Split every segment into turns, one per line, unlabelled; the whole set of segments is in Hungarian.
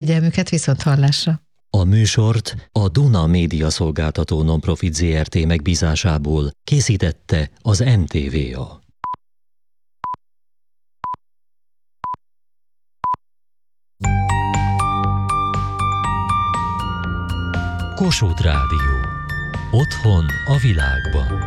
figyelmüket, viszonthallásra.
A műsort a Duna Média Szolgáltató Nonprofit Zrt. Megbízásából készítette az NTVA. Kossuth Rádió. Otthon a világban.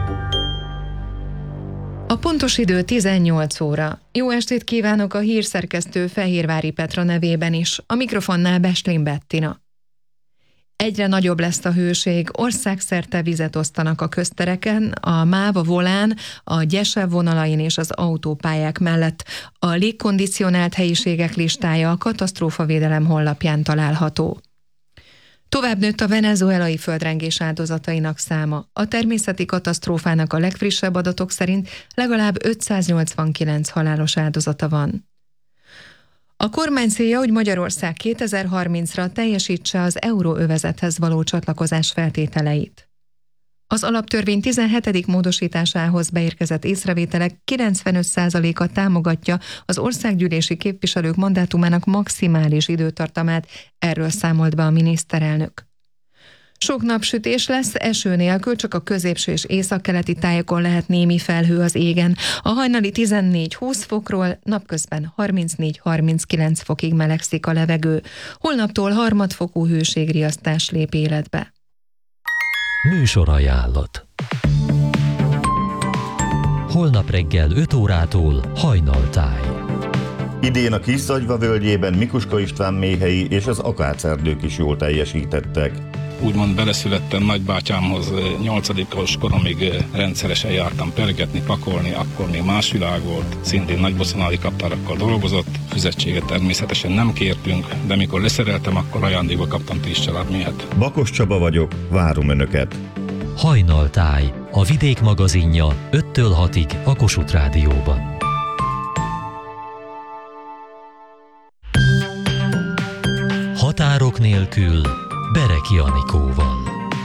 A pontos idő 18 óra. Jó estét kívánok a hírszerkesztő Fehérvári Petra nevében is. A mikrofonnál Beslin Bettina. Egyre nagyobb lesz a hőség, országszerte vizet osztanak a köztereken, a MÁV, a Volán, a Gyesebb vonalain és az autópályák mellett. A légkondicionált helyiségek listája a katasztrófavédelem honlapján található. Tovább nőtt a venezuelai földrengés áldozatainak száma. A természeti katasztrófának a legfrissebb adatok szerint legalább 589 halálos áldozata van. A kormány célja, hogy Magyarország 2030-ra teljesítse az euróövezethez való csatlakozás feltételeit. Az alaptörvény 17. módosításához beérkezett észrevételek 95%-a támogatja az országgyűlési képviselők mandátumának maximális időtartamát, erről számolt be a miniszterelnök. Sok napsütés lesz, eső nélkül, csak a középső és északkeleti tájakon lehet némi felhő az égen. A hajnali 14-20 fokról napközben 34-39 fokig melegszik a levegő. Holnaptól harmadfokú hőségriasztás lép életbe.
Műsorajánlat. Holnap reggel 5 órától Hajnaltáj.
Idén a Kis-Zagyva völgyében Mikuska István méhei és az akácerdők is jól teljesítettek.
Úgymond beleszülettem nagybátyámhoz, 8. koromig rendszeresen jártam pergetni, pakolni, akkor még más világ volt, szintén nagyboszonályi kaptárakkal dolgozott, fizetséget természetesen nem kértünk, de mikor leszereltem, akkor ajándékba kaptam 10 családméhet.
Bakos Csaba vagyok, várom Önöket!
Hajnaltáj, a Vidék magazinja 5-től 6-ig a Kossuth Rádióban. Határok nélkül Bereki Anikóval.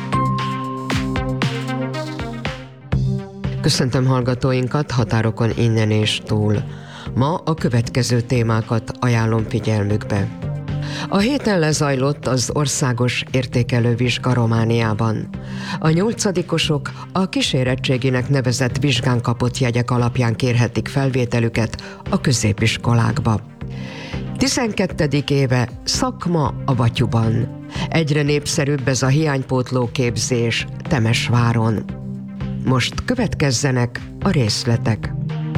Köszöntöm hallgatóinkat határokon innen és túl. Ma a következő témákat ajánlom figyelmükbe. A héten lezajlott az országos értékelővizsga Romániában. A 8-osok a kísérettséginek nevezett vizsgán kapott jegyek alapján kérhetik felvételüket a középiskolákba. 12. éve szakma a Batyuban. Egyre népszerűbb ez a hiánypótló képzés Temesváron. Most következzenek a részletek.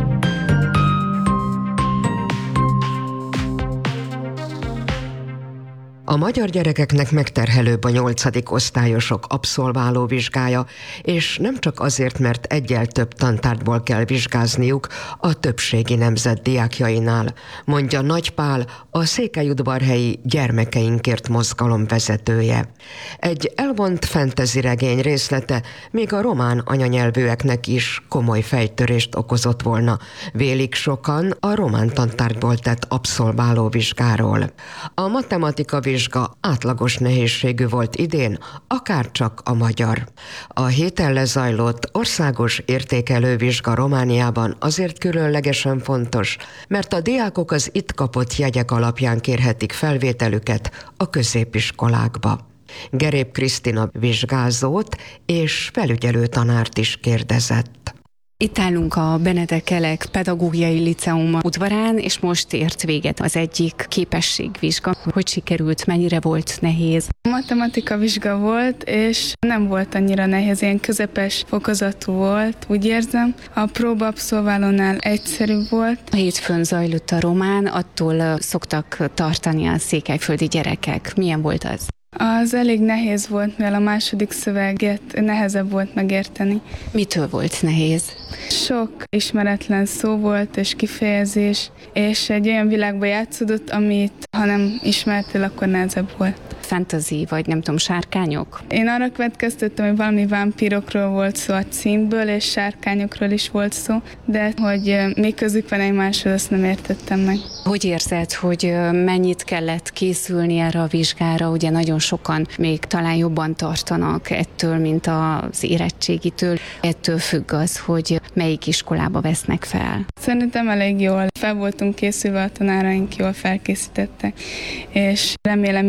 A magyar gyerekeknek megterhelőbb a 8. osztályosok abszolváló vizsgája, és nem csak azért, mert egyel több tantárgyból kell vizsgázniuk a többségi nemzet diákjainál, mondja Nagy Pál, a Székelyudvarhelyi Gyermekeinkért mozgalom vezetője. Egy elvont fantasy regény részlete még a román anyanyelvűeknek is komoly fejtörést okozott volna, vélik sokan a román tantárgyból tett abszolváló vizsgáról. A matematika vizsga átlagos nehézségű volt idén, akárcsak a magyar. A héten lezajlott országos értékelővizsga Romániában azért különlegesen fontos, mert a diákok az itt kapott jegyek alapján kérhetik felvételüket a középiskolákba. Gerép Krisztina vizsgázót és felügyelő tanárt is kérdezett.
Itt állunk a Benedek Elek Pedagógiai Liceum udvarán, és most ért véget az egyik képességvizsga. Hogy sikerült, mennyire volt nehéz?
Matematika vizsga volt, és nem volt annyira nehéz, ilyen közepes fokozatú volt, úgy érzem. A próba abszolválónál egyszerűbb volt.
A hétfőn zajlott a román, attól szoktak tartani a székelyföldi gyerekek. Milyen volt az?
Az elég nehéz volt, mivel a második szöveget nehezebb volt megérteni.
Mitől volt nehéz?
Sok ismeretlen szó volt és kifejezés, és egy olyan világba játszódott, amit ha nem ismertél, akkor nehezebb volt.
Fantasy, vagy nem tudom, sárkányok?
Én arra következtettem, hogy valami vámpírokról volt szó a címből, és sárkányokról is volt szó, de hogy mi közük van egymáshoz, azt nem értettem meg.
Hogy érzed, hogy mennyit kellett készülni erre a vizsgára? Ugye nagyon sokan még talán jobban tartanak ettől, mint az érettségitől. Ettől függ az, hogy melyik iskolába vesznek fel.
Szerintem elég jól fel voltunk készülve, a tanáraink jól felkészítettek, és remélem